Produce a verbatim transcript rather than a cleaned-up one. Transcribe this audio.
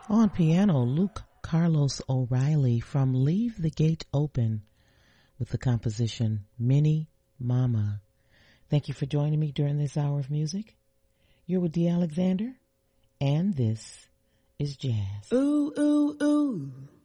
On piano, Luke Carlos O'Reilly from Leave the Gate Open with the composition Mini Mama. Thank you for joining me during this hour of music. You're with Dee Alexander, and this is Jazz. Ooh, ooh, ooh.